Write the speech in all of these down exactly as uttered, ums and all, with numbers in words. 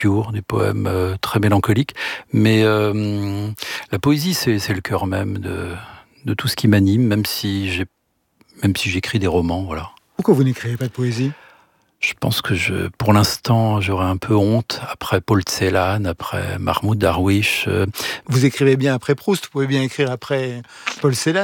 des poèmes euh, très mélancoliques. Mais euh, la poésie, c'est, c'est le cœur même de, de tout ce qui m'anime, même si j'ai, même si j'écris des romans, voilà. Pourquoi vous n'écrivez pas de poésie ? Je pense que je, pour l'instant, j'aurais un peu honte après Paul Celan, après Mahmoud Darwish. Euh... Vous écrivez bien après Proust, vous pouvez bien écrire après Paul Celan.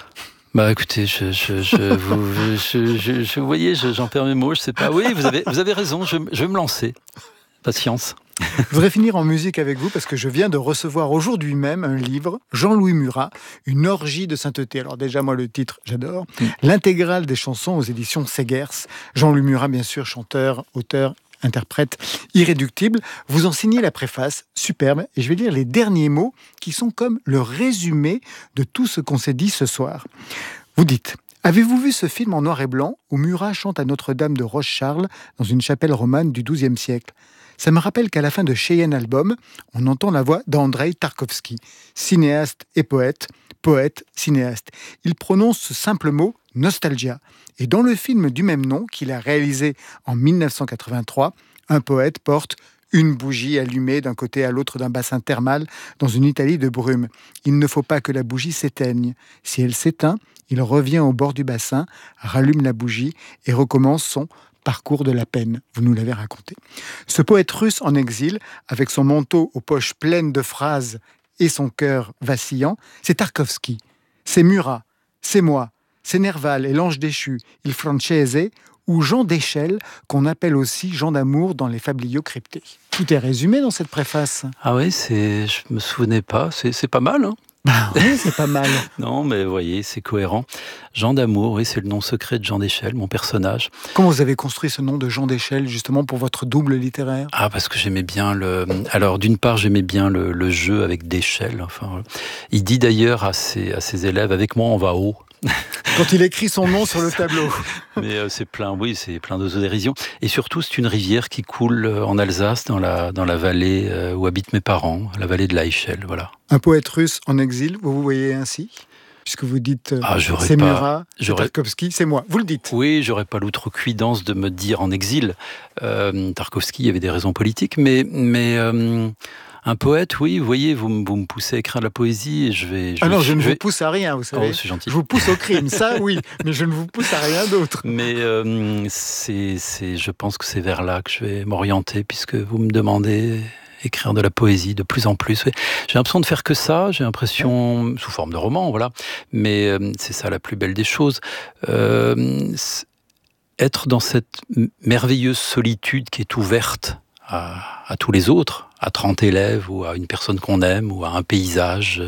Bah écoutez, je, je, je, vous, je, je, je, vous voyez, je, j'en perds mes mots, je sais pas. Oui, vous avez, vous avez raison, je, je vais me lancer. Patience. Je voudrais finir en musique avec vous parce que je viens de recevoir aujourd'hui même un livre, Jean-Louis Murat, Une orgie de sainteté. Alors déjà, moi, le titre, j'adore. Mm. L'intégrale des chansons aux éditions Segers. Jean-Louis Murat, bien sûr, chanteur, auteur, interprète irréductible. Vous en signez la préface, superbe, et je vais lire les derniers mots qui sont comme le résumé de tout ce qu'on s'est dit ce soir. Vous dites... Avez-vous vu ce film en noir et blanc où Murat chante à Notre-Dame de Roche-Charles dans une chapelle romane du douzième siècle ? Ça me rappelle qu'à la fin de Cheyenne Album, on entend la voix d'Andreï Tarkovsky, cinéaste et poète, poète, cinéaste. Il prononce ce simple mot « nostalgia ». Et dans le film du même nom, qu'il a réalisé en dix-neuf cent quatre-vingt-trois, un poète porte une bougie allumée d'un côté à l'autre d'un bassin thermal dans une Italie de brume. Il ne faut pas que la bougie s'éteigne. Si elle s'éteint, il revient au bord du bassin, rallume la bougie et recommence son parcours de la peine. Vous nous l'avez raconté. Ce poète russe en exil, avec son manteau aux poches pleines de phrases et son cœur vacillant, c'est Tarkovsky, c'est Murat, c'est moi, c'est Nerval et l'ange déchu, il francese, ou Jean d'Échelle, qu'on appelle aussi Jean d'amour dans les fabliaux cryptés. Tout est résumé dans cette préface. Ah oui, c'est, je me souvenais pas, c'est, c'est pas mal, hein. Bah oui, c'est pas mal. Non, mais vous voyez, c'est cohérent. Jean d'amour, oui, c'est le nom secret de Jean d'Échelle, mon personnage. Comment vous avez construit ce nom de Jean d'Échelle, justement, pour votre double littéraire ? Ah, parce que j'aimais bien le... Alors, d'une part, j'aimais bien le, le jeu avec d'échelle. Enfin, il dit d'ailleurs à ses, à ses élèves, avec moi, on va haut. Quand il écrit son nom sur le tableau. Mais euh, c'est plein, oui, c'est plein d'autodérision. Et surtout, c'est une rivière qui coule en Alsace, dans la, dans la vallée euh, où habitent mes parents, la vallée de l'Aïchel, voilà. Un poète russe en exil, vous vous voyez ainsi ? Puisque vous dites, euh, ah, c'est pas, Murat, c'est Tarkovsky, c'est moi. Vous le dites. Oui, j'aurais pas l'outrecuidance de me dire en exil. Euh, Tarkovsky, il y avait des raisons politiques, mais... mais euh, un poète, oui, vous voyez, vous, vous me poussez à écrire de la poésie et je vais... Je ah non, vais, je ne vais... vous pousse à rien, vous savez. Oh, c'est gentil. Je vous pousse au crime, ça oui, mais je ne vous pousse à rien d'autre. Mais euh, c'est, c'est, je pense que c'est vers là que je vais m'orienter, puisque vous me demandez écrire de la poésie de plus en plus. J'ai l'impression de faire que ça, j'ai l'impression, sous forme de roman, voilà, mais euh, c'est ça la plus belle des choses. Euh, être dans cette merveilleuse solitude qui est ouverte à, à tous les autres, à trente élèves ou à une personne qu'on aime ou à un paysage,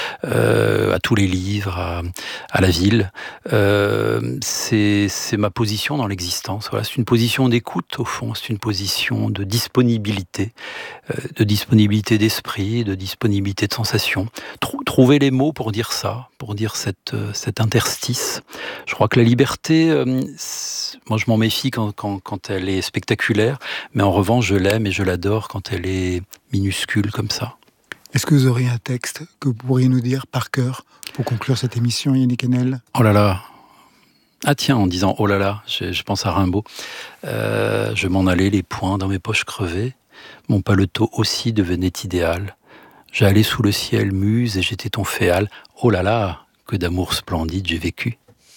euh, à tous les livres, à, à la ville. Euh, c'est, c'est ma position dans l'existence. Voilà, c'est une position d'écoute au fond, c'est une position de disponibilité, euh, de disponibilité d'esprit, de disponibilité de sensation. Trou- trouver les mots pour dire ça, pour dire cette, euh, cet interstice. Je crois que la liberté, euh, moi je m'en méfie quand, quand, quand elle est spectaculaire, mais en revanche je l'aime et je l'adore quand elle est minuscule comme ça. Est-ce que vous auriez un texte que vous pourriez nous dire par cœur pour conclure cette émission, Yannick Enel ? Oh là là. Ah tiens, en disant oh là là, je, je pense à Rimbaud. Euh, je m'en allais les poings dans mes poches crevées. Mon paletot aussi devenait idéal. J'allais sous le ciel muse et j'étais ton féal. Oh là là, que d'amour splendide j'ai vécu.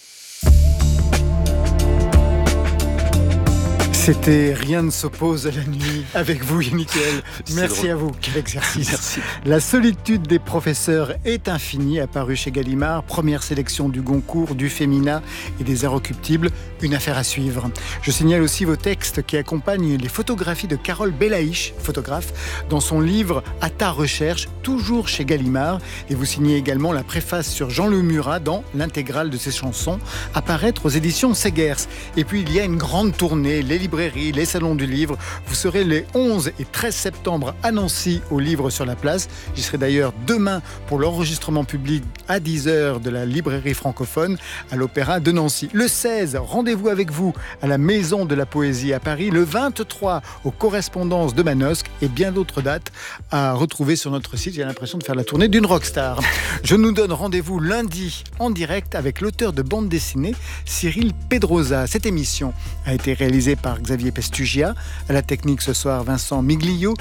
C'était Rien ne s'oppose à la nuit avec vous, Yannick Enel. Merci drôle. À vous. Quel exercice. Merci. La solitude des professeurs est infinie, apparu chez Gallimard. Première sélection du Goncourt, du Fémina et des Inrecuptibles. Une affaire à suivre. Je signale aussi vos textes qui accompagnent les photographies de Carole Belaïch, photographe, dans son livre À ta recherche, toujours chez Gallimard. Et vous signez également la préface sur Jean-Louis Murat dans l'intégrale de ses chansons, à paraître aux éditions Segers. Et puis il y a une grande tournée, les librairies, les salons du livre. Vous serez les onze et treize septembre à Nancy au Livre sur la Place. J'y serai d'ailleurs demain pour l'enregistrement public à dix heures de la librairie francophone à l'Opéra de Nancy. Le seize, rendez-vous avec vous à la Maison de la Poésie à Paris. Le vingt-trois, aux Correspondances de Manosque et bien d'autres dates à retrouver sur notre site. J'ai l'impression de faire la tournée d'une rockstar. Je nous donne rendez-vous lundi en direct avec l'auteur de bande dessinée Cyril Pedrosa. Cette émission a été réalisée par Xavier Pestugia. À la technique ce soir, Vincent Miglio.